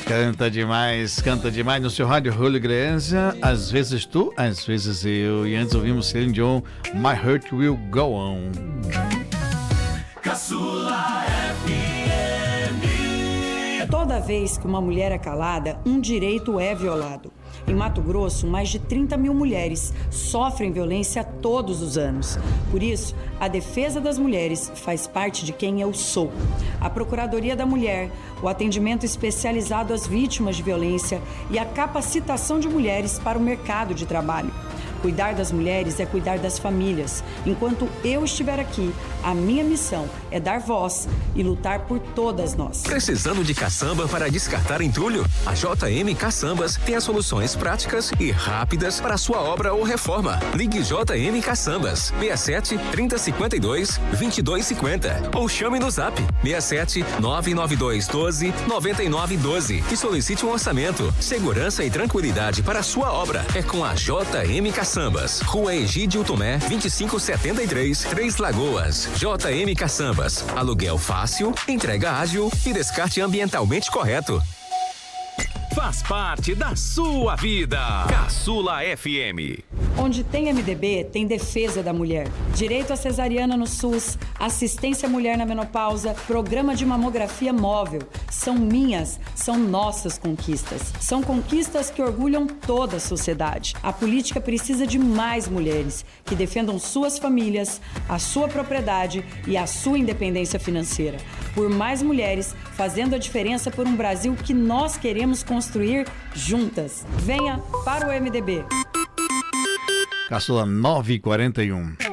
Canta demais no seu rádio Julio Iglesias. Às vezes tu, às vezes eu. E antes ouvimos Celine Dion, My Heart Will Go On. Caçula FM. Toda vez que uma mulher é calada, um direito é violado. Em Mato Grosso, mais de 30 mil mulheres sofrem violência todos os anos. Por isso, a defesa das mulheres faz parte de quem eu sou. A Procuradoria da Mulher, o atendimento especializado às vítimas de violência e a capacitação de mulheres para o mercado de trabalho. Cuidar das mulheres é cuidar das famílias. Enquanto eu estiver aqui, a minha missão é dar voz e lutar por todas nós. Precisando de caçamba para descartar entulho? A JM Caçambas tem as soluções práticas e rápidas para a sua obra ou reforma. Ligue JM Caçambas 67 3052 2250 ou chame no Zap 67 992 12 9912 e solicite um orçamento. Segurança e tranquilidade para a sua obra é com a JM Caçambas, Rua Egídio Tomé, 2573, Três Lagoas. JM Caçambas, aluguel fácil, entrega ágil e descarte ambientalmente correto. Faz parte da sua vida. Caçula FM. Onde tem MDB, tem defesa da mulher. Direito à cesariana no SUS, assistência à mulher na menopausa, programa de mamografia móvel. São minhas, são nossas conquistas. São conquistas que orgulham toda a sociedade. A política precisa de mais mulheres que defendam suas famílias, a sua propriedade e a sua independência financeira. Por mais mulheres fazendo a diferença por um Brasil que nós queremos construir juntas. Venha para o MDB. Caçula 941.